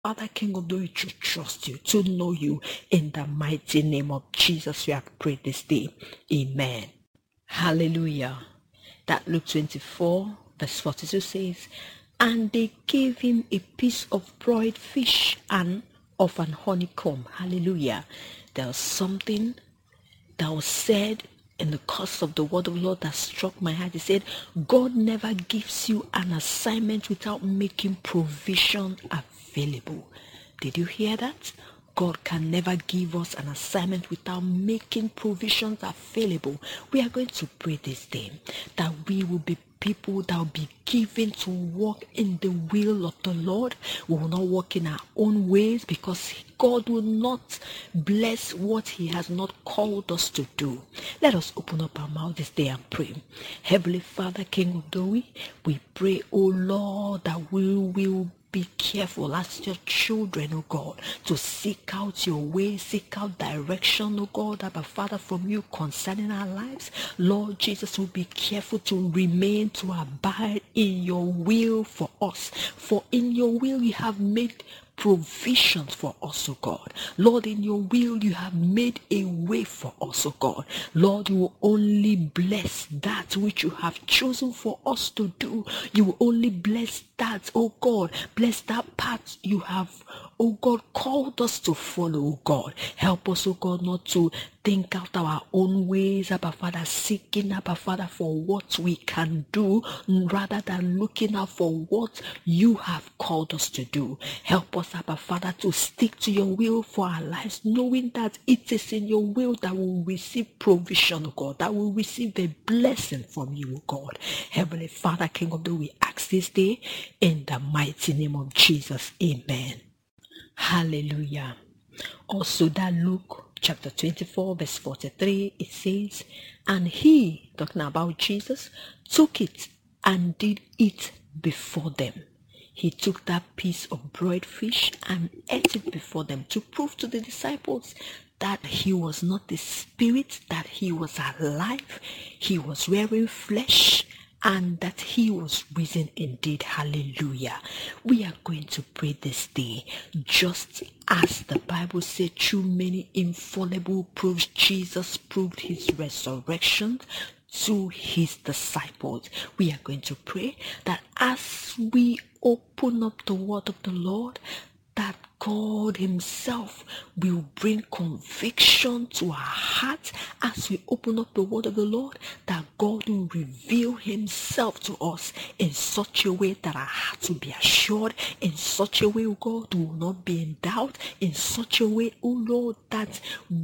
Father, King of glory, to trust you, to know you. In the mighty name of Jesus, we have prayed this day. Amen. Hallelujah. That Luke 24 verse 42 says, and they gave him a piece of broiled fish and of an honeycomb. Hallelujah. There was something that was said in the course of the word of the Lord that struck my heart. He said, God never gives you an assignment without making provision available. Did you hear that? God can never give us an assignment without making provisions available. We are going to pray this day that we will be people that will be given to walk in the will of the Lord. We will not walk in our own ways, because God will not bless what he has not called us to do. Let us open up our mouth this day and pray. Heavenly Father, King of glory, we pray, oh Lord, that we will be careful as your children, oh God, to seek out your way, seek out direction, oh God, Abba Father, from you concerning our lives. Lord Jesus, will be careful to remain, to abide in your will for us. For in your will you have made provisions for us, oh God. Lord, in your will you have made a way for us, oh God. Lord, you will only bless that which you have chosen for us to do. You will only bless that, oh God. Bless that path you have, oh God, called us to follow, oh God. Help us, oh God, not to think out our own ways, Abba Father, seeking, Abba Father, for what we can do, rather than looking out for what you have called us to do. Help us, Abba Father, to stick to your will for our lives, knowing that it is in your will that we will receive provision, oh God, that we will receive a blessing from you, oh God. Heavenly Father, King of the, we ask this day in the mighty name of Jesus. Amen. Hallelujah. Also, that Luke chapter 24 verse 43, it says, and he, talking about Jesus, took it and did eat before them. He took that piece of broiled fish and ate it before them, to prove to the disciples that he was not a spirit, that he was alive, he was wearing flesh, and that he was risen indeed. Hallelujah. We are going to pray this day, just as the Bible said, through many infallible proofs, Jesus proved his resurrection to his disciples. We are going to pray that as we open up the word of the Lord, that God himself will bring conviction to our hearts as we open up the word of the Lord, that God will reveal himself to us in such a way that our hearts will be assured, in such a way, oh God, we will not be in doubt, in such a way, oh Lord, that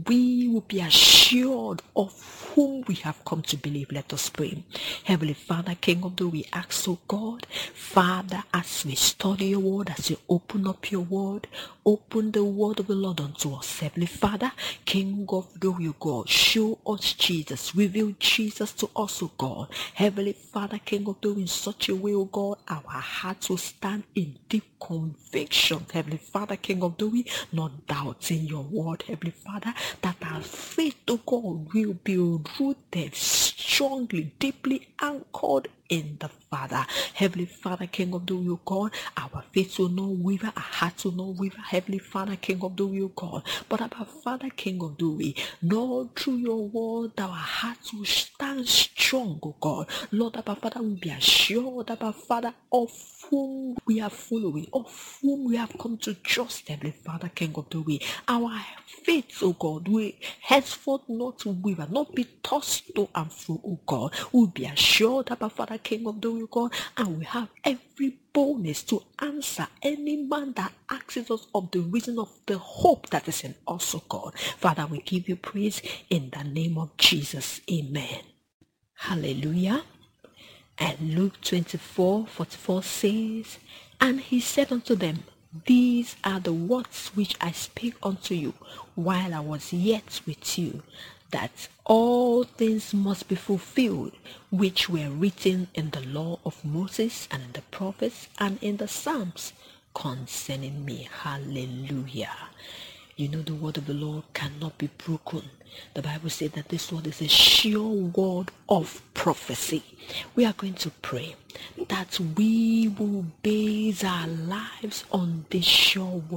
we will be assured of whom we have come to believe. Let us pray. Heavenly Father, King of the, we ask, oh God, Father, as we study your word, as we open up your word, open the word of the Lord unto us. Heavenly Father, King of glory, God, show us Jesus, reveal Jesus to us, O God. Heavenly Father, King of glory, in such a way, O God, our hearts will stand in deep conviction. Heavenly Father, King of glory, not doubting your word, Heavenly Father, that our faith, O God, will be rooted strongly, deeply anchored in the Father. Heavenly Father, King of the will, God, our faith will not waver, our hearts will not waver. Heavenly Father, King of the will, God, but our Father, King of the will, Lord, through your word, our hearts will stand strong, O God. Lord, our Father, will be assured, our Father, of whom we are following, of whom we have come to trust. Heavenly Father, King of the way, our faith, O God, will henceforth not waver, not be tossed to and fro, O God. We'll be assured, our Father, King of the way, God, and we have every boldness to answer any man that asks us of the reason of the hope that is in us, O God. Father, we give you praise in the name of Jesus. Amen. Hallelujah. And Luke 24:44 says, and he said unto them, these are the words which I spake unto you while I was yet with you, that all things must be fulfilled which were written in the law of Moses and in the prophets and in the Psalms concerning me. Hallelujah. You know the word of the Lord cannot be broken. The Bible said that this word is a sure word of prophecy. We are going to pray that we will base our lives on this sure word